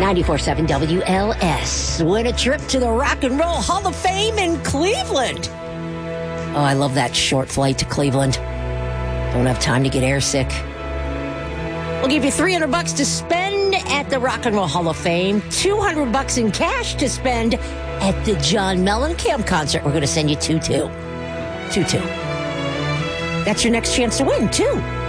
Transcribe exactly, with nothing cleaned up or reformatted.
ninety-four point seven W L S. Win a trip to the Rock and Roll Hall of Fame in Cleveland. Oh, I love that short flight to Cleveland. Don't have time to get airsick. We'll give you three hundred bucks to spend at the Rock and Roll Hall of Fame, two hundred bucks in cash to spend at the John Mellencamp concert. We're going to send you two, two. Two, two. That's your next chance to win, too.